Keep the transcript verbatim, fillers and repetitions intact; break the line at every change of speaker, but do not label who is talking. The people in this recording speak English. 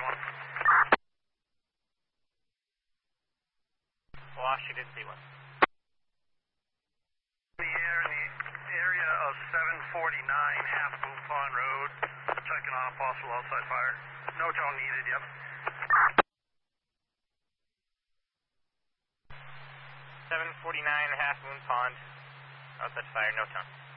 one.
Lost, you didn't see one.
In the air in the area of seven forty-nine Half Moon Pond Road. Checking on possible outside fire. No tone needed, yep.
seven forty-nine Half Moon Pond. Outside fire, no tone.